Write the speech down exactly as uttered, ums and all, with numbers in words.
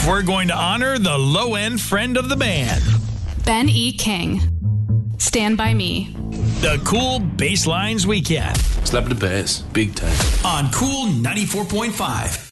we're going to honor the low-end friend of the band, Ben E. King. Stand By Me. The Cool Basslines Weekend. Slap the bass, big time. On Cool ninety-four point five.